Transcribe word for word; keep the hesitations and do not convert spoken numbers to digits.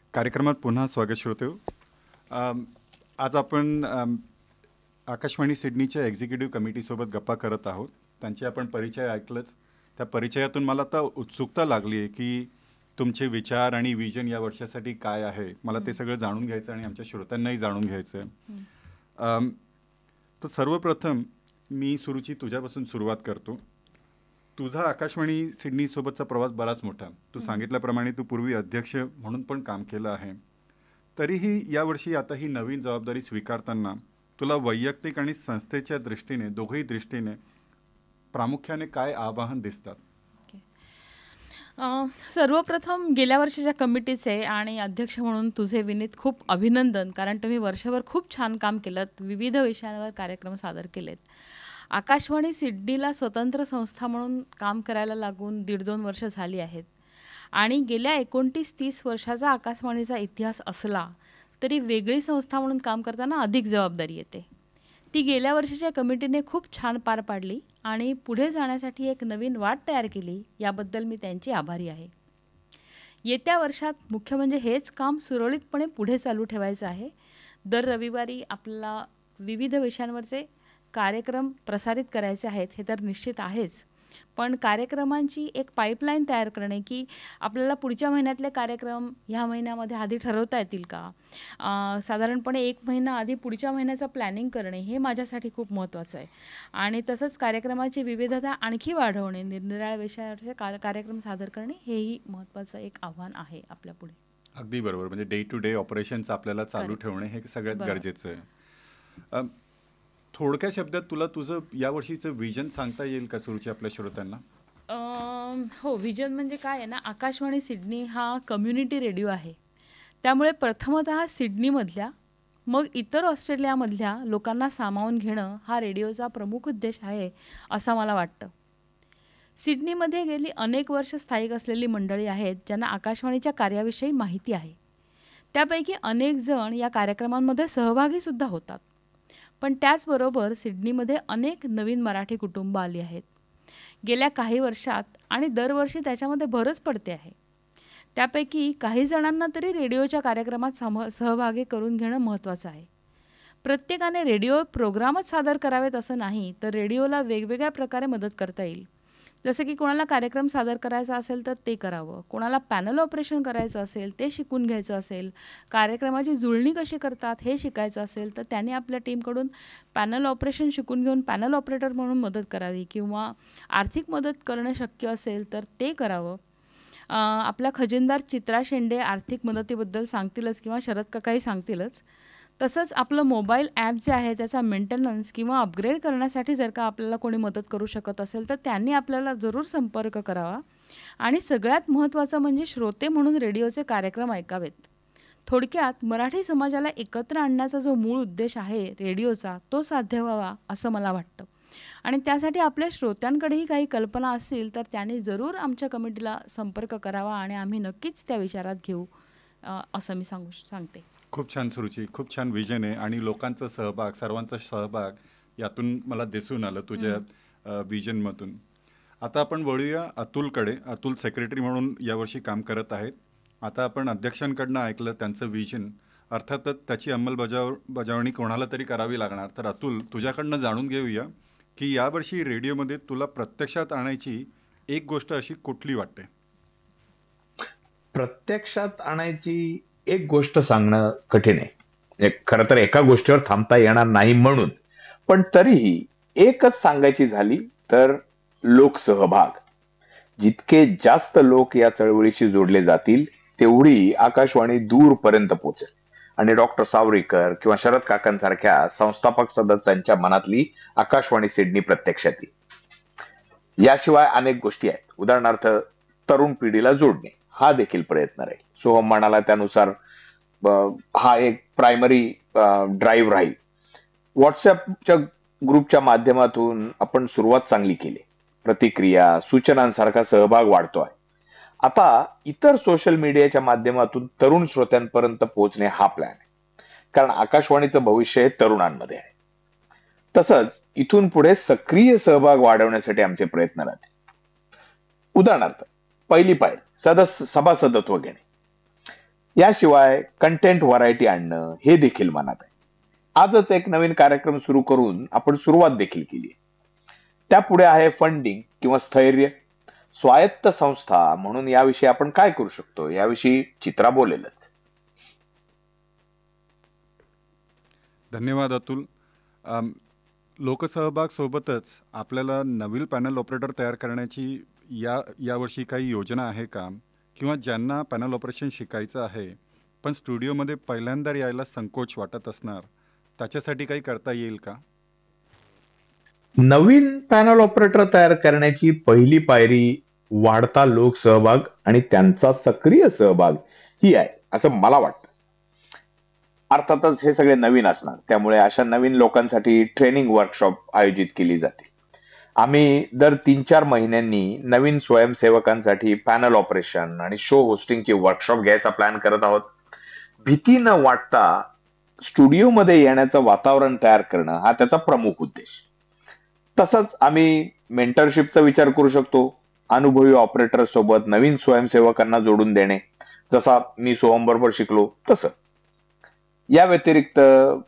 कार्यक्रमात पुन्हा स्वागत श्रोतेहो. अम, आज आपण अम, आकाशवाणी सिडनीच्या एक्झिक्युटिव्ह कमिटीसोबत गप्पा करत आहोत. त्यांचे आपण परिचय ऐकलंच. त्या परिचयातून मला आता उत्सुकता लागली आहे की तुमचे विचार आणि विजन या वर्षासाठी काय आहे. मला ते सगळं जाणून घ्यायचं आणि आमच्या श्रोत्यांनाही जाणून घ्यायचं आहे. अम, तर सर्वप्रथम मी सुरुची तुझ्यापासून सुरुवात करतो. तुझा आकाशवाणी सिडनीसोबतचा प्रवास बराच मोठा. तू सांगितल्याप्रमाणे तू पूर्वी अध्यक्ष म्हणून पण काम केलं आहे. तरीही यावर्षी आता ही नवीन जबाबदारी स्वीकारताना तुला वैयक्तिक आणि संस्थेच्या दृष्टीने, दोघंही दृष्टीने प्रामुख्याने काय आव्हान दिसतात? अ, सर्वप्रथम गेल्या वर्षीच्या कमिटीचे आणि अध्यक्ष म्हणून तुझे विनीत खूप अभिनंदन, कारण तुम्ही वर्षभर खूप छान काम केलं, विविध विषयांवर कार्यक्रम सादर केलेत. आकाशवाणी सिडनीला स्वतंत्र संस्था म्हणून काम करायला लागून दीड दोन वर्ष झाली आहेत आणि गेल्या एकोणतीस तीस वर्षाचा आकाशवाणीचा इतिहास असला तरी वेगळी संस्था म्हणून काम करताना अधिक जबाबदारी येते. ती गेल्या वर्षीच्या कमिटीने खूप छान पार पाडली आणि पुढे जाण्यासाठी एक नवीन वाट तयार केली. याबद्दल मी त्यांची आभारी आहे. येत्या वर्षात मुख्य म्हणजे हेच काम सुरळीतपणे पुढे चालू ठेवायचं आहे. दर रविवारी आपल्याला विविध विषयांवरचे कार्यक्रम प्रसारित करायचे आहेत हे तर निश्चित आहेच, पण कार्यक्रमांची एक पाईपलाईन तयार करणे की आपल्याला पुढच्या महिन्यातले कार्यक्रम ह्या महिन्यामध्ये आधी ठरवता येतील का, अ, साधारणपणे एक महिना आधी पुढच्या महिन्याचं प्लॅनिंग करणे हे माझ्यासाठी खूप महत्त्वाचं आहे. आणि तसंच कार्यक्रमाची विविधता आणखी वाढवणे, निरनिराळ्या विषयावरचे का कार्यक्रम सादर करणे हेही महत्त्वाचं एक आव्हान आहे आपल्यापुढे. अगदी बरोबर. म्हणजे डे टू डे ऑपरेशन्स आपल्याला चालू ठेवणे हे सगळ्यात बरोबर. गरजेचं आहे. अम, थोडक्या शब्दात तुला तुझं यावर्षीचं विजन सांगता येईल का सुरुची आपल्या श्रोत्यांना? अम, हो, विजन म्हणजे काय आहे ना, आकाशवाणी सिडनी हा कम्युनिटी रेडिओ आहे. त्यामुळे प्रथमतः सिडनीमधल्या मग इतर ऑस्ट्रेलियामधल्या लोकांना सामावून घेणं हा रेडिओचा प्रमुख उद्देश आहे असं मला वाटतं. सिडनीमध्ये गेली अनेक वर्ष स्थायिक असलेली मंडळी आहेत ज्यांना आकाशवाणीच्या कार्याविषयी माहिती आहे. त्यापैकी अनेक जण या कार्यक्रमांमध्ये सहभागीसुद्धा होतात. पण त्याचबरोबर सिडनीमध्ये अनेक नवीन मराठी कुटुंबं आली आहेत गेल्या काही वर्षात आणि दरवर्षी त्याच्यामध्ये भरच पडते आहे. त्यापैकी काही जणांना तरी रेडिओच्या कार्यक्रमात सम सहभागी करून घेणं महत्त्वाचं आहे. प्रत्येकाने रेडिओ प्रोग्रामच सादर करावेत असं नाही, तर रेडिओला वेगवेगळ्या प्रकारे मदत करता येईल. जसं की कोणाला कार्यक्रम सादर करायचा असेल तर ते करावं, कोणाला पॅनल ऑपरेशन करायचं असेल ते शिकून घ्यायचं असेल, कार्यक्रमाची जुळणी कशी करतात हे शिकायचं असेल तर त्याने आपल्या टीमकडून पॅनल ऑपरेशन शिकून घेऊन पॅनल ऑपरेटर म्हणून मदत करावी, किंवा आर्थिक मदत करणं शक्य असेल तर ते करावं. अ, आपल्या खजिनदार चित्रा शेंडे आर्थिक मदतीबद्दल सांगतीलच किंवा शरद काकाही सांगतीलच. तसंच आपलं मोबाईल ॲप जे आहे त्याचा मेंटेनन्स किंवा अपग्रेड करण्यासाठी जर का आपल्याला कोणी मदत करू शकत असेल तर त्यांनी आपल्याला जरूर संपर्क करावा. आणि सगळ्यात महत्त्वाचं म्हणजे श्रोते म्हणून रेडिओचे कार्यक्रम ऐकावेत. थोडक्यात मराठी समाजाला एकत्र आणण्याचा जो मूळ उद्देश आहे रेडिओचा तो साध्य व्हावा असं मला वाटतं. आणि त्यासाठी आपल्या श्रोत्यांकडेही काही कल्पना असतील तर त्यांनी जरूर आमच्या कमिटीला संपर्क करावा आणि आम्ही नक्कीच त्या विचारात घेऊ, अ, असं मी सांगू सांगते. खूप छान सुरुची, खूप छान विजन आहे आणि लोकांचा सहभाग, सर्वांचा सहभाग यातून मला दिसून आलं तुझ्या विजनमधून. आता आपण वळूया अतुलकडे. अतुल सेक्रेटरी म्हणून यावर्षी काम करत आहेत. आता आपण अध्यक्षांकडनं ऐकलं त्यांचं विजन. अर्थातच त्याची अंमलबजाव बजावणी कोणाला तरी करावी लागणार. तर अतुल, तुझ्याकडनं जाणून घेऊया की यावर्षी रेडिओमध्ये तुला प्रत्यक्षात आणायची एक गोष्ट अशी कुठली वाटते? प्रत्यक्षात आणायची एक गोष्ट सांगणं कठीण आहे. एक- खरं तर एका गोष्टीवर थांबता येणार नाही म्हणून, पण तरीही एकच सांगायची झाली तर लोकसहभाग. जितके जास्त लोक या चळवळीशी जोडले जातील तेवढी आकाशवाणी दूरपर्यंत पोहोचेल आणि डॉक्टर सावरीकर किंवा शरद काकांसारख्या संस्थापक सदस्यांच्या मनातली आकाशवाणी सिडनी प्रत्यक्षात येईल. याशिवाय अनेक गोष्टी आहेत. उदाहरणार्थ तरुण पिढीला जोडणे हा देखील प्रयत्न राहील. सोहम म्हणाला त्यानुसार अ, हा एक प्रायमरी ड्राईव्ह राहील. व्हॉट्सअपच्या ग्रुपच्या माध्यमातून आपण सुरुवात चांगली केली. प्रतिक्रिया, सूचनांसारखा सहभाग वाढतो आहे. आता इतर सोशल मीडियाच्या माध्यमातून तरुण श्रोत्यांपर्यंत पोहोचणे हा प्लॅन आहे, कारण आकाशवाणीचं भविष्य हे तरुणांमध्ये आहे. तसंच इथून पुढे सक्रिय सहभाग वाढवण्यासाठी आमचे प्रयत्न राहतील. उदाहरणार्थ पहिली पायरी सदस्य सभासदत्व घेणे. याशिवाय कंटेंट व्हरायटी आणणं हे देखील मनात आहे. आजच एक नवीन कार्यक्रम सुरू करून आपण सुरुवात देखील केली. त्यापुढे आहे फंडिंग किंवा स्थैर्य. स्वायत्त संस्था म्हणून याविषयी आपण काय करू शकतो याविषयी चित्रा बोलेलच. धन्यवाद अतुल. अम, लोकसहभाग सोबतच आपल्याला नवीन पॅनल ऑपरेटर तयार करण्याची या यावर्षी काही योजना आहे का, किंवा ज्यांना पॅनल ऑपरेशन शिकायचं आहे पण स्टुडिओमध्ये पहिल्यांदा यायला संकोच वाटत असणार, त्याच्यासाठी काही करता येईल का? नवीन पॅनल ऑपरेटर तयार करण्याची पहिली पायरी वाढता लोकसहभाग आणि त्यांचा सक्रिय सहभाग ही आहे असं मला वाटतं. अर्थातच हे सगळे नवीन असणार, त्यामुळे अशा नवीन लोकांसाठी ट्रेनिंग वर्कशॉप आयोजित केली जाते. आम्ही दर तीन चार महिन्यांनी नवीन स्वयंसेवकांसाठी पॅनल ऑपरेशन आणि शो होस्टिंगची वर्कशॉप घ्यायचा प्लॅन करत आहोत. भीती न वाटता स्टुडिओमध्ये येण्याचं वातावरण तयार करणं हा त्याचा प्रमुख उद्देश. तसंच आम्ही मेंटरशिपचा विचार करू शकतो. अनुभवी ऑपरेटर सोबत नवीन स्वयंसेवकांना जोडून देणे, जसा मी सोहम बरोबर शिकलो तसं. या व्यतिरिक्त